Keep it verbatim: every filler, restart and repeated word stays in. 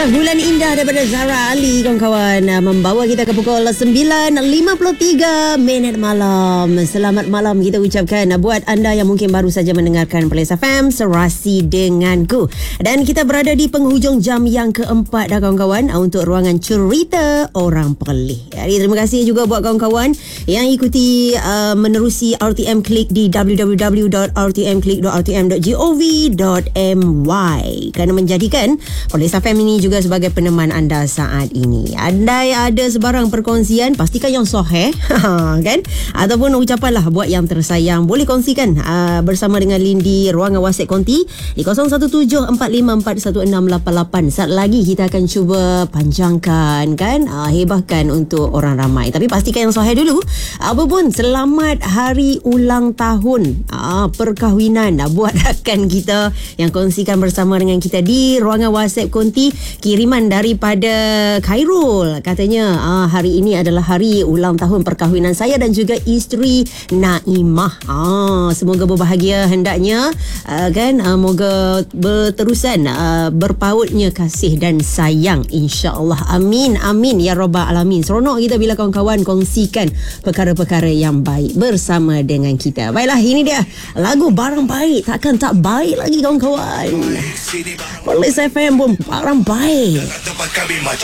Itulah bulan indah daripada Zara Ali, kawan-kawan, membawa kita ke pukul sembilan lima puluh tiga minit malam. Selamat malam kita ucapkan buat anda yang mungkin baru saja mendengarkan Perlis F M, Serasi Denganku. Dan kita berada di penghujung jam yang keempat dah, kawan-kawan, untuk ruangan cerita orang Perlis. Jadi terima kasih juga buat kawan-kawan yang ikuti uh, menerusi R T M Klik di w w w dot r t m klik dot r t m dot gov dot m y kerana menjadikan Perlis F M ini juga sebagai peneman anda saat ini. Andai ada sebarang perkongsian, pastikan yang sahih kan, ataupun ucapanlah buat yang tersayang, boleh kongsikan uh, bersama dengan Lindi ruangan WhatsApp konti di kosong satu tujuh empat lima empat satu enam lapan lapan. Saat lagi kita akan cuba panjangkan kan, uh, hebahkan untuk orang ramai. Tapi pastikan yang sahih dulu. Apa pun, selamat hari ulang tahun uh, perkahwinan uh, buat rakan kita yang kongsikan bersama dengan kita di ruangan WhatsApp konti. Kiriman daripada Khairul, katanya ah, hari ini adalah hari ulang tahun perkahwinan saya dan juga isteri Naimah. Ah, semoga berbahagia hendaknya, ah, kan, ah, moga berterusan ah, berpautnya kasih dan sayang, insya-Allah. Amin amin ya rabbal alamin. Seronok kita bila kawan-kawan kongsikan perkara-perkara yang baik bersama dengan kita. Baiklah, ini dia lagu Barang Baik Takkan Tak Baik Lagi, kawan-kawan. Perlis F M pun barang baik. Tempat kami macam